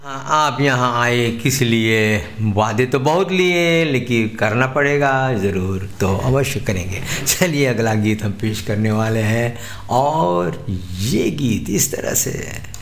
हाँ, आप यहाँ आए किस लिए? वादे तो बहुत लिए, लेकिन करना पड़ेगा ज़रूर, तो अवश्य करेंगे। चलिए अगला गीत हम पेश करने वाले हैं, और ये गीत इस तरह से है।